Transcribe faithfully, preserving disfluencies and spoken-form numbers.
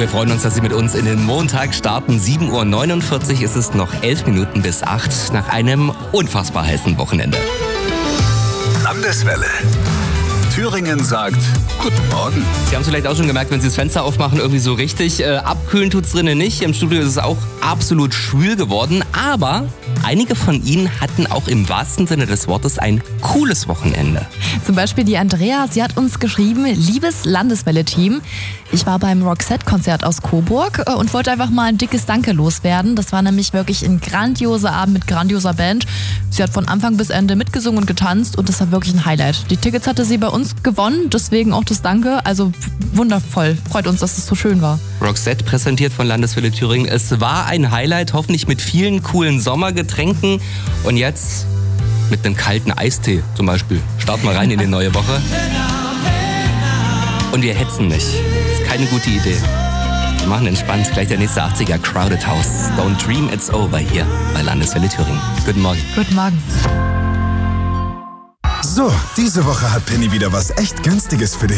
Wir freuen uns, dass Sie mit uns in den Montag starten. sieben Uhr neunundvierzig ist es, noch elf Minuten bis acht nach einem unfassbar heißen Wochenende. Landeswelle. Thüringen sagt Guten Morgen. Sie haben es vielleicht auch schon gemerkt, wenn Sie das Fenster aufmachen, irgendwie so richtig. Äh, abkühlen tut's drinnen nicht. Im Studio ist es auch absolut schwül geworden. Aber einige von Ihnen hatten auch im wahrsten Sinne des Wortes ein cooles Wochenende. Zum Beispiel die Andrea, sie hat uns geschrieben, liebes Landeswelle-Team, ich war beim Roxette-Konzert aus Coburg und wollte einfach mal ein dickes Danke loswerden. Das war nämlich wirklich ein grandioser Abend mit grandioser Band. Sie hat von Anfang bis Ende mitgesungen und getanzt und das war wirklich ein Highlight. Die Tickets hatte sie bei uns gewonnen, deswegen auch das Danke. Also wundervoll. Freut uns, dass es so schön war. Roxette präsentiert von Landeswelle Thüringen. Es war ein Highlight, hoffentlich mit vielen coolen Sommergetränken. Und jetzt mit einem kalten Eistee zum Beispiel. Starten wir rein in die neue Woche. Und wir hetzen nicht. Das ist keine gute Idee. Wir machen entspannt. Gleich der nächste achtziger Crowded House. Don't Dream It's Over hier bei Landeswelle Thüringen. Guten Morgen. Guten Morgen. So, diese Woche hat Penny wieder was echt Günstiges für dich.